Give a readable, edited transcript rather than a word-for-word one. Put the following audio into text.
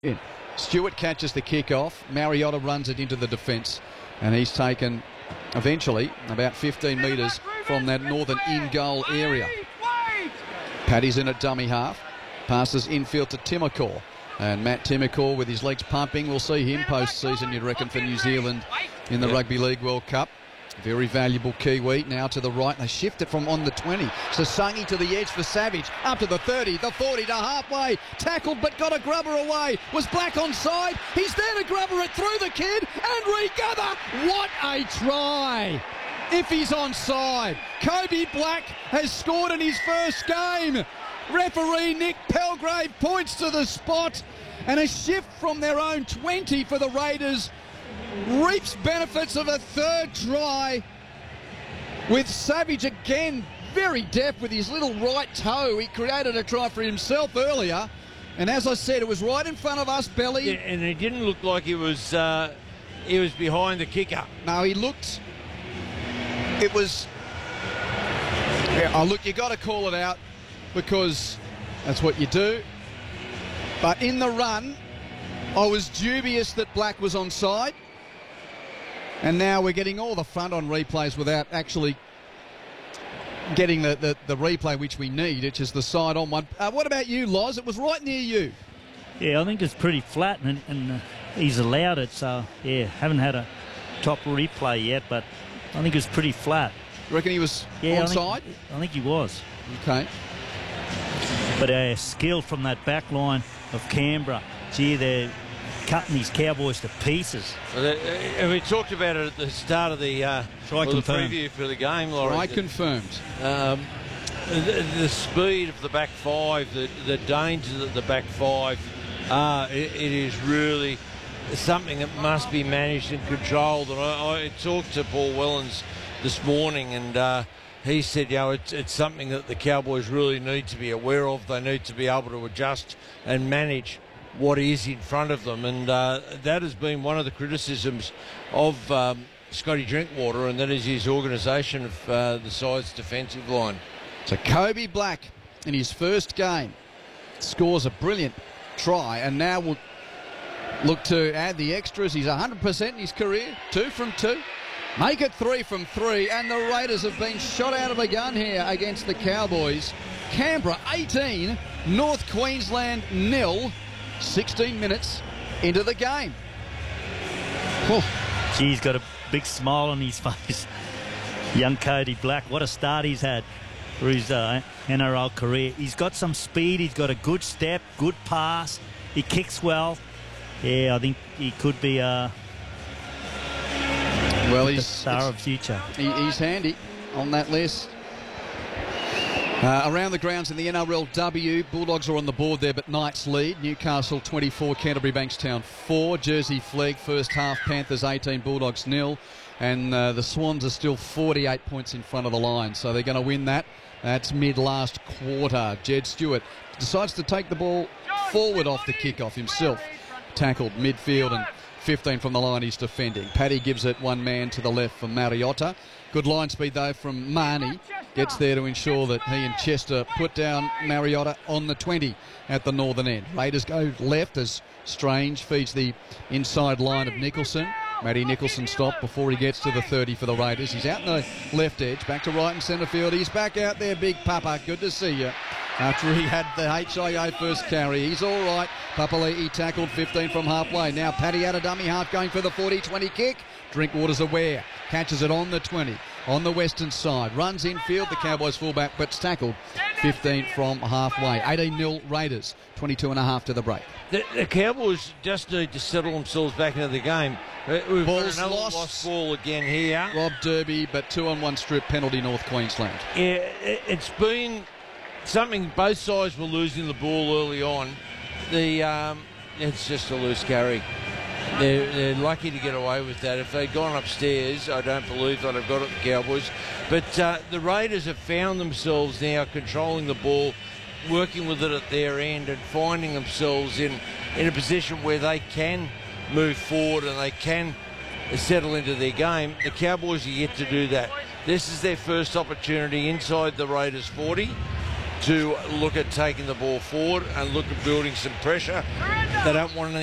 In. Stewart catches the kick off. Mariota runs it into the defence, and he's taken eventually about 15 metres from that northern in-goal area. Paddy's in at dummy half. Passes infield to Timokor. And Matt Timokor with his legs pumping. We'll see him post-season, you'd reckon, for New Zealand in the Rugby League World Cup. Very valuable Kiwi. Now to the right. They shift it from on the 20. Sasangi to the edge for Savage. Up to the 30, the 40 to halfway. Tackled but got a grubber away. Was Black onside. He's there to grubber it through the kid and regather. What a try! If he's onside. Kobe Black has scored in his first game. Referee Nick Pelgrave points to the spot, and a shift from their own 20 for the Raiders reaps benefits of a third try, with Savage again very deft with his little right toe. He created a try for himself earlier, and as I said, it was right in front of us, Belly. Yeah, and it didn't look like he was behind the kicker. No, he looked. It was. Yeah, oh, look, you got to call it out because that's what you do. But in the run, I was dubious that Black was onside. And now we're getting all the front on replays without actually getting the replay which we need, which is the side on one. What about you, Loz? It was right near you. Yeah, I think it's pretty flat, and he's allowed it. So, yeah, haven't had a top replay yet, but I think it was pretty flat. You reckon he was onside? I think he was. Okay. But skill from that back line of Canberra. Gee, they're cutting these Cowboys to pieces. And we talked about it at the start of the preview for the game, Laurie. I confirmed. The speed of the back five, the dangers of the back five, it is really something that must be managed and controlled. And I talked to Paul Wellens this morning, and he said, it's something that the Cowboys really need to be aware of. They need to be able to adjust and manage what is in front of them, and that has been one of the criticisms of Scotty Drinkwater, and that is his organisation of the side's defensive line. So Kobe Black, in his first game, scores a brilliant try, and now we'll look to add the extras. He's 100% in his career, 2 from 2. Make it 3 from 3, and the Raiders have been shot out of a gun here against the Cowboys. Canberra 18, North Queensland 0. 16 minutes into the game. Gee, he's got a big smile on his face. Young Cody Black, what a start he's had for his NRL career. He's got some speed, he's got a good step, good pass, he kicks well. Yeah, I think he could be the star of future. He's handy on that list. Around the grounds in the NRLW, Bulldogs are on the board there, but Knights lead. Newcastle 24, Canterbury Bankstown 4. Jersey Flegg, first half, Panthers 18, Bulldogs 0. And the Swans are still 48 points in front of the line, so they're going to win that. That's mid-last quarter. Jed Stewart decides to take the ball forward off the kickoff himself. Tackled midfield and 15 from the line he's defending. Paddy gives it one man to the left for Mariota. Good line speed, though, from Marnie. Gets there to ensure that he and Chester put down Mariota on the 20 at the northern end. Raiders go left as Strange feeds the inside line of Nicholson. Matty Nicholson stopped before he gets to the 30 for the Raiders. He's out in the left edge, back to right and centre field. He's back out there, Big Papa. Good to see you. After he had the HIA first carry, he's all right. Papali'i tackled 15 from halfway. Now Paddy out of dummy half going for the 40-20 kick. Drinkwater's aware. Catches it on the 20. On the western side. Runs infield. The Cowboys fullback, but's tackled 15 from halfway. 18-0 Raiders. 22.5 to the break. The Cowboys just need to settle themselves back into the game. We've Ball's got another lost ball again here. Rob Derby, but 2-on-1 strip penalty North Queensland. Yeah, it's been something both sides were losing the ball early on. It's just a loose carry. They're lucky to get away with that. If they'd gone upstairs, I don't believe they'd have got it, the Cowboys. But the Raiders have found themselves now controlling the ball, working with it at their end and finding themselves in a position where they can move forward and they can settle into their game. The Cowboys are yet to do that. This is their first opportunity inside the Raiders 40. to look at taking the ball forward and look at building some pressure. They don't want anything